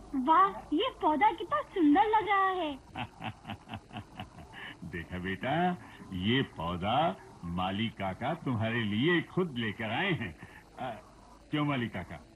वाह, ये पौधा कितना सुंदर लग रहा है। देखा बेटा, ये पौधा माली काका तुम्हारे लिए खुद लेकर आए हैं। क्यों माली काका,